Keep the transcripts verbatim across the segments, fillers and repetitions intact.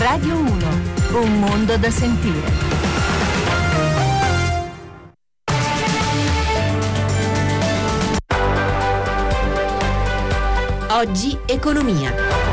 Radio uno, un mondo da sentire. Oggi economia.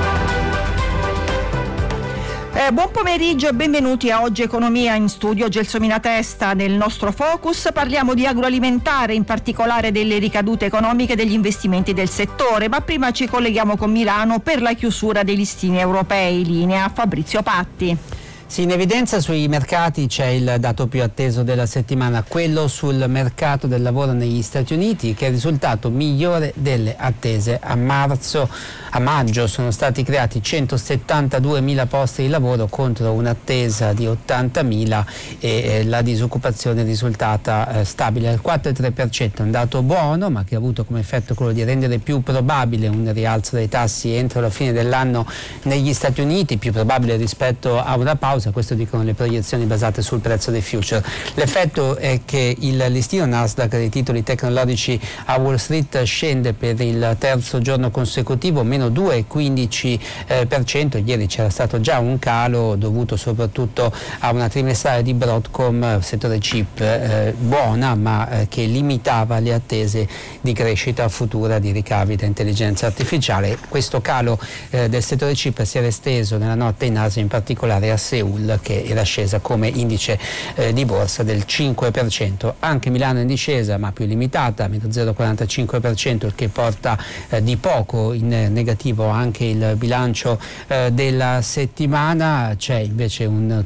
Eh, buon pomeriggio e benvenuti a Oggi Economia. In studio Gelsomina Testa. Nel nostro focus parliamo di agroalimentare, in particolare delle ricadute economiche degli investimenti del settore, ma prima ci colleghiamo con Milano per la chiusura dei listini europei. Linea Fabrizio Patti. Sì, in evidenza sui mercati c'è il dato più atteso della settimana, quello sul mercato del lavoro negli Stati Uniti, che è il risultato migliore delle attese. A marzo, a maggio sono stati creati centosettantaduemila posti di lavoro contro un'attesa di ottantamila e eh, la disoccupazione è risultata eh, stabile al quattro virgola tre per cento, un dato buono ma che ha avuto come effetto quello di rendere più probabile un rialzo dei tassi entro la fine dell'anno negli Stati Uniti, più probabile rispetto a una pausa. Questo dicono le proiezioni basate sul prezzo dei future. L'effetto è che il listino Nasdaq dei titoli tecnologici a Wall Street scende per il terzo giorno consecutivo, meno due virgola quindici per cento. Ieri c'era stato già un calo dovuto soprattutto a una trimestrale di Broadcom, settore chip, eh, buona ma eh, che limitava le attese di crescita futura di ricavi da intelligenza artificiale. Questo calo eh, del settore chip si era esteso nella notte in Asia, in particolare a Seul, che era scesa come indice eh, di borsa del cinque per cento. Anche Milano in discesa ma più limitata, meno zero virgola quarantacinque per cento, il che porta eh, di poco in eh, negativo anche il bilancio eh, della settimana. C'è invece un